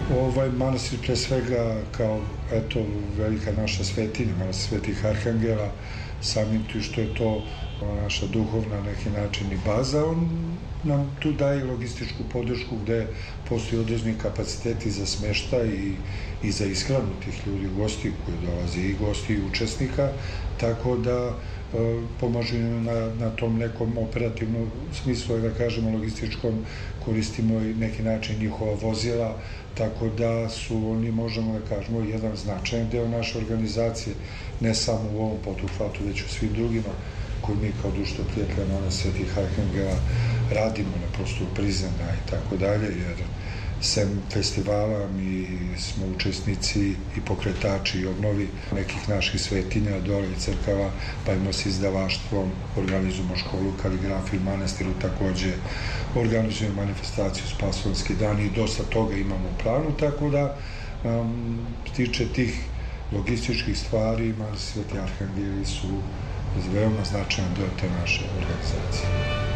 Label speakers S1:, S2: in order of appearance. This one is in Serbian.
S1: Manastir pre svega kao velika naša svetinja, manastir Svetih Arhangela, samim tim što je to naša duhovna na neki način i baza, on nam tu daje logističku podršku gde postoji određeni kapaciteti za smeštaj i za ishranu tih ljudi, gosti koji dolaze, i gosti i učesnika, tako da pomažu na tom nekom operativnom smislu, da kažemo logističkom, koristimo i neki način njihova vozila, tako da su oni, možemo da kažemo, jedan značajan deo naše organizacije, ne samo u ovom poduhvatu, već u svim drugima koji mi kao Društvo prijatelja Manastira Svetih Arhangela radimo na prostoru Prizrena i tako dalje, jer sem festivala mi smo učesnici i pokretači i obnovi nekih naših svetinja dole i crkava, bavimo se izdavaštvom, organizujemo školu kaligrafiju u manastiru, takođe organizujemo manifestaciju Spasovanski dan i dosta toga imamo u planu, tako da tiče tih logističkih stvari, Manastir Sveti Arhangeli su veoma značajan deo te naše organizacije.